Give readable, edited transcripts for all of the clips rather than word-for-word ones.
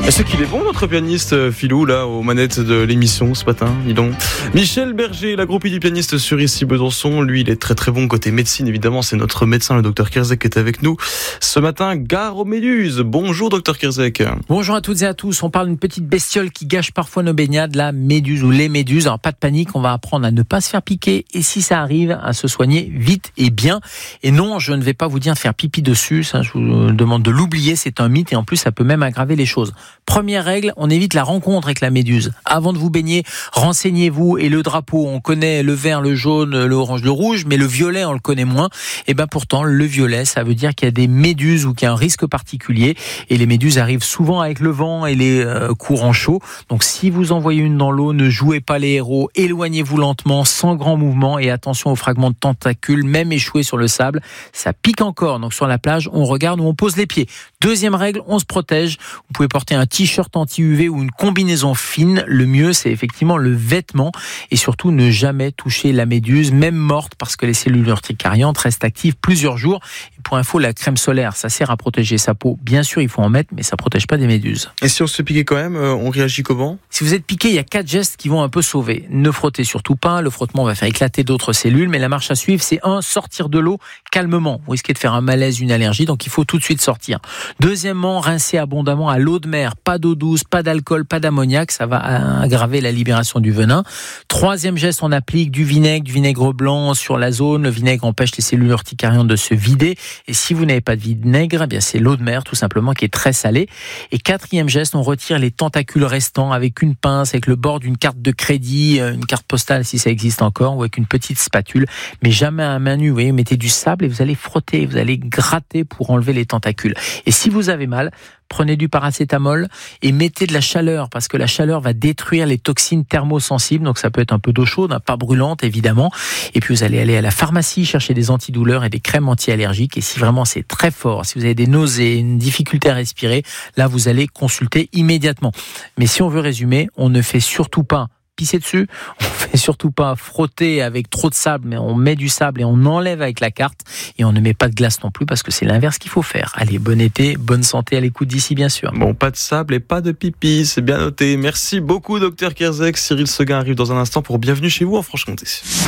C'est qu'il est bon notre pianiste Philou là aux manettes de l'émission ce matin, dis donc. Michel Berger, la groupie du pianiste sur Ici Besançon, lui il est très très bon côté médecine évidemment, c'est notre médecin le docteur Kerzek qui est avec nous ce matin. Gare aux méduses. Bonjour docteur Kerzek. Bonjour à toutes et à tous, on parle d'une petite bestiole qui gâche parfois nos baignades, la méduse ou les méduses. Alors pas de panique, on va apprendre à ne pas se faire piquer et si ça arrive à se soigner vite et bien. Et non, je ne vais pas vous dire de faire pipi dessus, ça je vous demande de l'oublier, c'est un mythe et en plus ça peut même aggraver les choses. Première règle, on évite la rencontre avec la méduse. Avant de vous baigner, renseignez-vous. Et le drapeau, on connaît le vert, le jaune, le orange, le rouge, mais le violet, on le connaît moins. Et ben pourtant, le violet, ça veut dire qu'il y a des méduses ou qu'il y a un risque particulier. Et les méduses arrivent souvent avec le vent et les courants chauds. Donc si vous en voyez une dans l'eau, ne jouez pas les héros. Éloignez-vous lentement, sans grand mouvement. Et attention aux fragments de tentacules, même échoués sur le sable. Ça pique encore. Donc sur la plage, on regarde où on pose les pieds. Deuxième règle, on se protège. Vous pouvez porter un t-shirt anti-UV ou une combinaison fine. Le mieux, c'est effectivement le vêtement. Et surtout, ne jamais toucher la méduse, même morte, parce que les cellules urticariantes restent actives plusieurs jours. Et pour info, la crème solaire, ça sert à protéger sa peau. Bien sûr, il faut en mettre, mais ça protège pas des méduses. Et si on se fait piquer quand même, on réagit comment ? Si vous êtes piqué, il y a 4 gestes qui vont un peu sauver. Ne frottez surtout pas. Le frottement va faire éclater d'autres cellules. Mais la marche à suivre, c'est 1, sortir de l'eau calmement. Vous risquez de faire un malaise, une allergie, donc il faut tout de suite sortir. Deuxièmement, rincer abondamment à l'eau de mer. Pas d'eau douce, pas d'alcool, pas d'ammoniac. Ça va aggraver la libération du venin. Troisième geste, on applique du vinaigre blanc sur la zone. Le vinaigre empêche les cellules urticariantes de se vider. Et si vous n'avez pas de vinaigre, eh bien c'est l'eau de mer tout simplement qui est très salée. Et quatrième geste, on retire les tentacules restants avec une pince, avec le bord d'une carte de crédit, une carte postale si ça existe encore, ou avec une petite spatule. Mais jamais à main nue. Vous voyez, mettez du sable et vous allez frotter, vous allez gratter pour enlever les tentacules. Et si vous avez mal, prenez du paracétamol et mettez de la chaleur parce que la chaleur va détruire les toxines thermosensibles. Donc ça peut être un peu d'eau chaude, pas brûlante évidemment. Et puis vous allez aller à la pharmacie chercher des antidouleurs et des crèmes anti-allergiques. Et si vraiment c'est très fort, si vous avez des nausées, une difficulté à respirer, là vous allez consulter immédiatement. Mais si on veut résumer, on ne fait surtout pas pisser dessus, on fait surtout pas frotter avec trop de sable, mais on met du sable et on enlève avec la carte et on ne met pas de glace non plus parce que c'est l'inverse qu'il faut faire. Allez, bon été, bonne santé à l'écoute d'ici bien sûr. Bon, pas de sable et pas de pipi, c'est bien noté. Merci beaucoup docteur Kerzek. Cyril Seguin arrive dans un instant pour Bienvenue chez vous en Franche-Comté.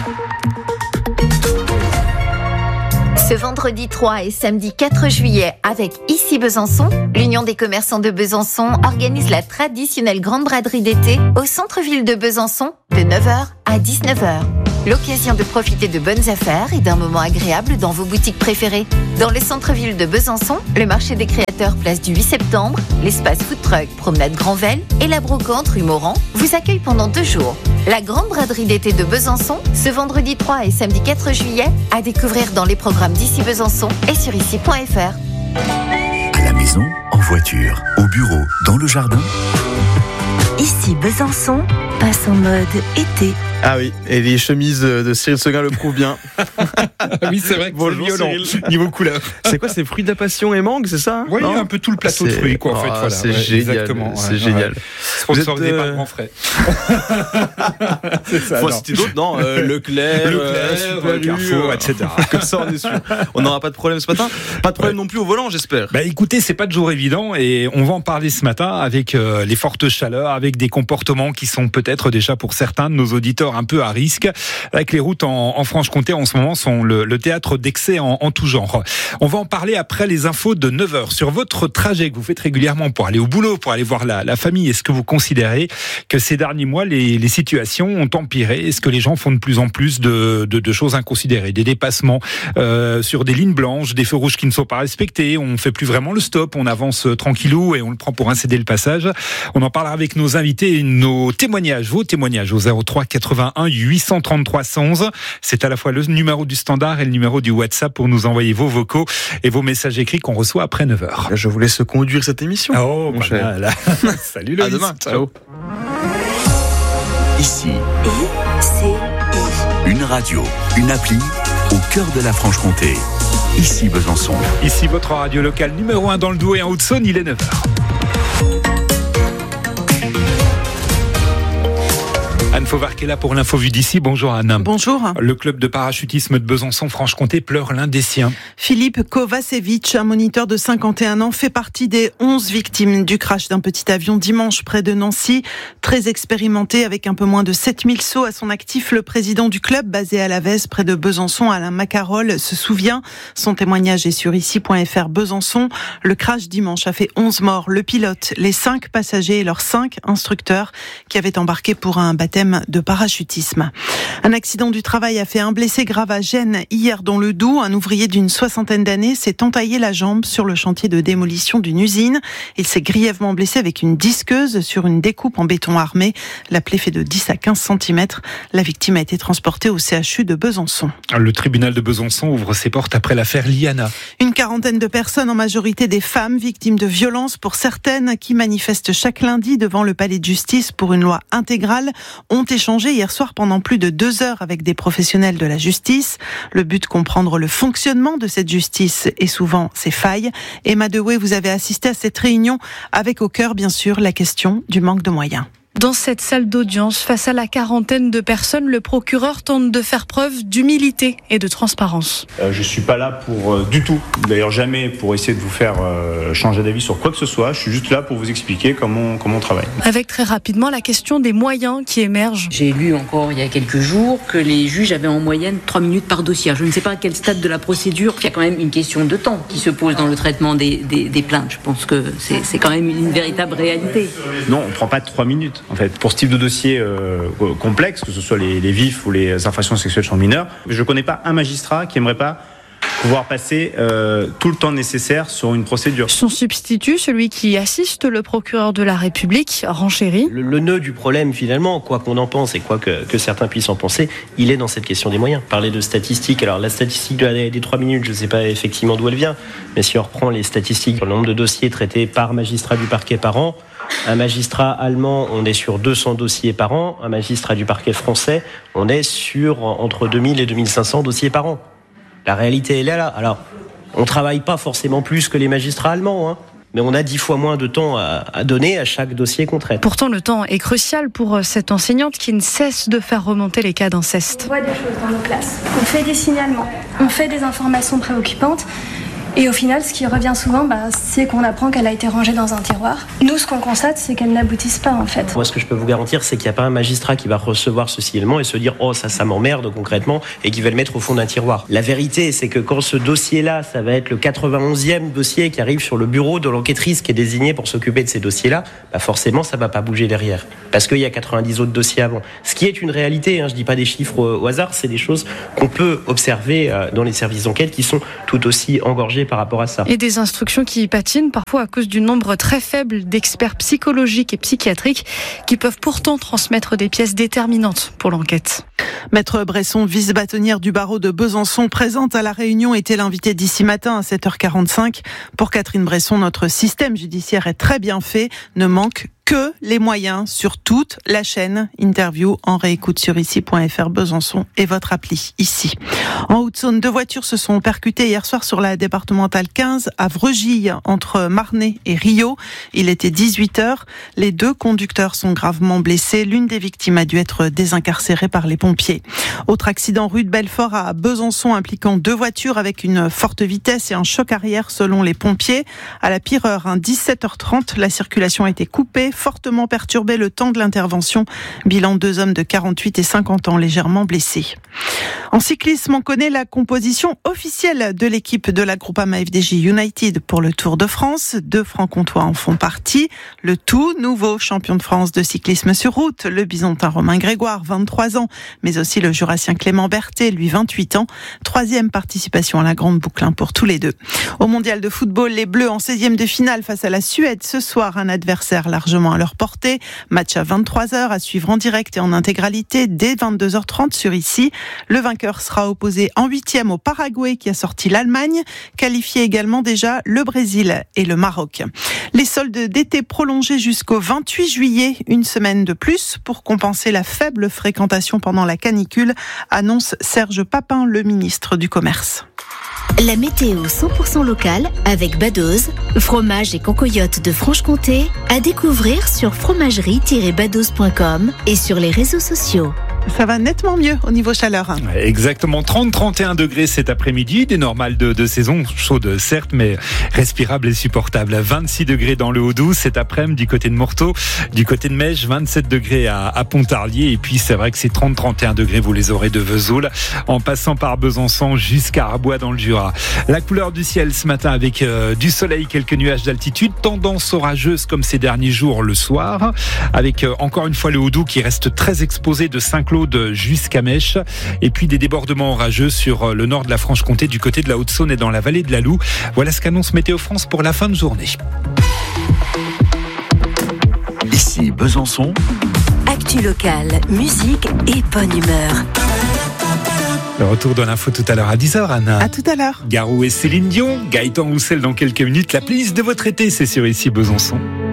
Ce vendredi 3 et samedi 4 juillet, avec Ici Besançon, l'Union des commerçants de Besançon organise la traditionnelle grande braderie d'été au centre-ville de Besançon de 9h à 19h. L'occasion de profiter de bonnes affaires et d'un moment agréable dans vos boutiques préférées. Dans le centre-ville de Besançon, le marché des créateurs place du 8 septembre, l'espace food truck promenade Grandvel et la brocante rue Morand vous accueillent pendant 2 jours. La grande braderie d'été de Besançon, ce vendredi 3 et samedi 4 juillet, à découvrir dans les programmes d'Ici Besançon et sur ici.fr. À la maison, en voiture, au bureau, dans le jardin. Ici Besançon passe en mode été. Ah oui, et les chemises de Cyril Seguin le prouvent bien. Oui, c'est vrai que bonjour, c'est violent, Cyril. niveau couleur. C'est quoi, c'est fruits de la passion et mangue, c'est ça? Oui, un peu tout le plateau de fruits, quoi, en fait. Voilà, c'est génial, exactement. C'est génial. Sponsorisé par Grand Frais. C'est ça. Faut citer d'autres, non, Leclerc, Super Carrefour, etc. Comme ça, on est sûr. On n'aura pas de problème ce matin. Pas de problème non plus au volant, j'espère. Bah écoutez, c'est pas toujours évident et on va en parler ce matin avec les fortes chaleurs, avec des comportements qui sont peut-être déjà pour certains de nos auditeurs un peu à risque. Avec les routes en Franche-Comté en ce moment sont le théâtre d'excès en tout genre. On va en parler après les infos de 9h. Sur votre trajet que vous faites régulièrement pour aller au boulot, pour aller voir la famille, est-ce que vous considérez que ces derniers mois, les situations ont empiré? Est-ce que les gens font de plus en plus de choses inconsidérées? Des dépassements sur des lignes blanches, des feux rouges qui ne sont pas respectés, on fait plus vraiment le stop, on avance tranquillou et on le prend pour un céder le passage. On en parlera avec nos invités et nos témoignages, vos témoignages au 03 81 833 111. C'est à la fois le numéro du standard et le numéro du WhatsApp pour nous envoyer vos vocaux et vos messages écrits qu'on reçoit après 9h. Je vous laisse conduire cette émission. Oh, mon cher. Salut Loïs. À demain. Ciao. Ici, une radio, une appli au cœur de la Franche-Comté. Ici Besançon. Ici votre radio locale numéro 1 dans le Doubs et en Haute-Saône, il est 9h. Anne Fauvard qui est là pour l'info vue d'ici. Bonjour Anne. Bonjour. Le club de parachutisme de Besançon-Franche-Comté pleure l'un des siens. Philippe Kovacevic, un moniteur de 51 ans, fait partie des 11 victimes du crash d'un petit avion dimanche près de Nancy. Très expérimenté avec un peu moins de 7000 sauts à son actif, le président du club basé à Lavez près de Besançon, Alain Macarol, se souvient. Son témoignage est sur ici.fr Besançon. Le crash dimanche a fait 11 morts. Le pilote, les 5 passagers et leurs 5 instructeurs qui avaient embarqué pour un baptême de parachutisme. Un accident du travail a fait un blessé grave à Gênes hier dans le Doubs. Un ouvrier d'une 60aine d'années s'est entaillé la jambe sur le chantier de démolition d'une usine. Il s'est grièvement blessé avec une disqueuse sur une découpe en béton armé. La plaie fait de 10 à 15 cm. La victime a été transportée au CHU de Besançon. Le tribunal de Besançon ouvre ses portes après l'affaire Liana. Une quarantaine de personnes, en majorité des femmes, victimes de violences pour certaines, qui manifestent chaque lundi devant le palais de justice pour une loi intégrale, ont échangé hier soir pendant plus de 2 heures avec des professionnels de la justice. Le but, comprendre le fonctionnement de cette justice et souvent ses failles. Emma Dewey, vous avez assisté à cette réunion avec au cœur, bien sûr, la question du manque de moyens. Dans cette salle d'audience, face à la quarantaine de personnes, le procureur tente de faire preuve d'humilité et de transparence. Je suis pas là pour du tout, d'ailleurs jamais pour essayer de vous faire changer d'avis sur quoi que ce soit. Je suis juste là pour vous expliquer comment on travaille. Avec très rapidement la question des moyens qui émergent. J'ai lu encore il y a quelques jours que les juges avaient en moyenne 3 minutes par dossier. Je ne sais pas à quel stade de la procédure. Il y a quand même une question de temps qui se pose dans le traitement des plaintes. Je pense que c'est quand même une véritable réalité. Non, on prend pas 3 minutes. En fait, pour ce type de dossier complexe, que ce soit les vifs ou les infractions sexuelles sur mineurs, je ne connais pas un magistrat qui n'aimerait pas pouvoir passer tout le temps nécessaire sur une procédure. Son substitut, celui qui assiste le procureur de la République, renchérit. Le nœud du problème, finalement, quoi qu'on en pense et quoi que certains puissent en penser, il est dans cette question des moyens. Parler de statistiques, alors la statistique des 3 minutes, je ne sais pas effectivement d'où elle vient, mais si on reprend les statistiques sur le nombre de dossiers traités par magistrat du parquet par an, un magistrat allemand, on est sur 200 dossiers par an. Un magistrat du parquet français, on est sur entre 2000 et 2500 dossiers par an. La réalité, elle est là. Alors, on ne travaille pas forcément plus que les magistrats allemands, mais on a 10 fois moins de temps à donner à chaque dossier qu'on traite. Pourtant, le temps est crucial pour cette enseignante qui ne cesse de faire remonter les cas d'inceste. On voit des choses dans nos classes. On fait des signalements, on fait des informations préoccupantes. Et au final, ce qui revient souvent, c'est qu'on apprend qu'elle a été rangée dans un tiroir. Nous, ce qu'on constate, c'est qu'elles n'aboutissent pas, en fait. Moi, ce que je peux vous garantir, c'est qu'il n'y a pas un magistrat qui va recevoir ce signalement et se dire « Oh, ça m'emmerde concrètement » et qui va le mettre au fond d'un tiroir. La vérité, c'est que quand ce dossier-là, ça va être le 91e dossier qui arrive sur le bureau de l'enquêtrice qui est désignée pour s'occuper de ces dossiers-là, forcément, ça ne va pas bouger derrière. Parce qu'il y a 90 autres dossiers avant. Ce qui est une réalité, je ne dis pas des chiffres au hasard, c'est des choses qu'on peut observer dans les services d'enquête qui sont tout aussi engorgés par rapport à ça. Et des instructions qui patinent parfois à cause du nombre très faible d'experts psychologiques et psychiatriques qui peuvent pourtant transmettre des pièces déterminantes pour l'enquête. Maître Bresson, vice-bâtonnière du barreau de Besançon, présente à la réunion, était l'invitée d'ici matin à 7h45. Pour Catherine Bresson, notre système judiciaire est très bien fait, ne manque que les moyens sur toute la chaîne. Interview en réécoute sur ici.fr Besançon et votre appli ici. En Haute-Saône, 2 voitures se sont percutées hier soir sur la départementale 15 à Vreugy, entre Marnay et Rio. Il était 18h. Les 2 conducteurs sont gravement blessés. L'une des victimes a dû être désincarcérée par les pompiers. Autre accident rue de Belfort à Besançon impliquant 2 voitures avec une forte vitesse et un choc arrière selon les pompiers. À la pire heure, 17h30, la circulation a été coupée, fortement perturbée le temps de l'intervention. Bilan 2 hommes de 48 et 50 ans légèrement blessés. En cyclisme, on connaît la composition officielle de l'équipe de la Groupama FDJ United pour le Tour de France. 2 Franc-Comtois en font partie. Le tout nouveau champion de France de cyclisme sur route, le Bisontin Romain Grégoire, 23 ans, mais aussi le Jurassien Clément Berthet, lui 28 ans. 3e participation à la Grande Boucle pour tous les 2. Au Mondial de football, les Bleus en 16e de finale face à la Suède ce soir, un adversaire largement à leur portée. Match à 23h à suivre en direct et en intégralité dès 22h30 sur ici. Le vainqueur sera opposé en 8e au Paraguay qui a sorti l'Allemagne, qualifié également déjà le Brésil et le Maroc. Les soldes d'été prolongés jusqu'au 28 juillet, une semaine de plus pour compenser la faible fréquentation pendant la canicule, annonce Serge Papin, le ministre du Commerce. La météo 100% locale avec Badoz, fromage et concoyote de Franche-Comté, à découvrir sur fromagerie-badoz.com et sur les réseaux sociaux. Ça va nettement mieux au niveau chaleur. Exactement, 30-31 degrés cet après-midi, des normales de saison, chaudes certes, mais respirables et supportables. 26 degrés dans le Haut-Doubs cet après-midi du côté de Morteau, du côté de Mèche, 27 degrés à Pontarlier, et puis c'est vrai que ces 30-31 degrés, vous les aurez de Vesoul, en passant par Besançon jusqu'à Arbois dans le Jura. La couleur du ciel ce matin avec du soleil, quelques nuages d'altitude, tendance orageuse comme ces derniers jours le soir, avec encore une fois le Haut-Doubs qui reste très exposé de Saint-Claude jusqu'à Mèche, et puis des débordements orageux sur le nord de la Franche-Comté, du côté de la Haute-Saône et dans la vallée de la Loue. Voilà ce qu'annonce Météo France pour la fin de journée. Ici Besançon. Actu locale, musique et bonne humeur. Le retour de l'info tout à l'heure à 10h, Anna. À tout à l'heure. Garou et Céline Dion, Gaëtan Roussel dans quelques minutes. La playlist de votre été, c'est sur Ici Besançon.